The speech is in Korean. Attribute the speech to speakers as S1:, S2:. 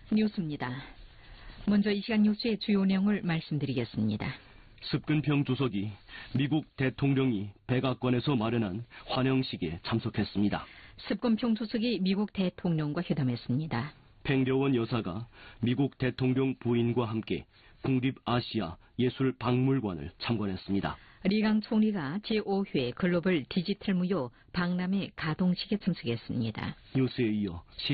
S1: 뉴스입니다. 먼저 이 시간 뉴스의 주요 내용을 말씀드리겠습니다.
S2: 습근평 주석이 미국 대통령이 백악관에서 마련한 환영식에 참석했습니다.
S1: 습근평 주석이 미국 대통령과 회담했습니다.
S2: 팽려원 여사가 미국 대통령 부인과 함께 국립아시아 예술박물관을 참관했습니다.
S1: 리강 총리가 제5회 글로벌 디지털 무료 박람회 가동식에 참석했습니다.
S2: 뉴스에 이어